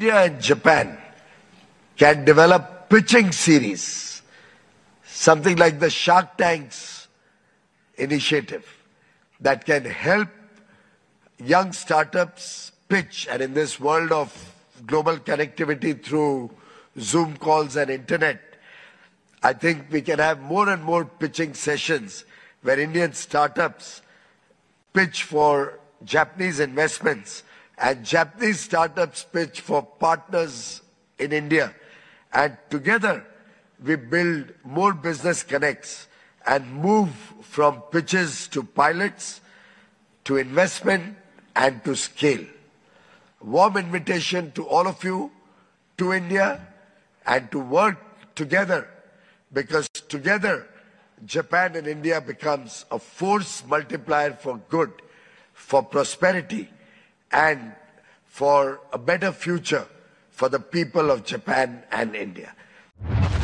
India and Japan can develop pitching series, something like the Shark Tanks initiative, that can help young startups pitch. And in this world of global connectivity through Zoom calls and internet, I think we can have more and more pitching sessions where Indian startups pitch for Japanese investments and Japanese startups pitch for partners in India. And together we build more business connects and move from pitches to pilots, to investment and to scale. Warm invitation to all of you to India and to work together, because together Japan and India becomes a force multiplier for good, for prosperity and for a better future for the people of Japan and India.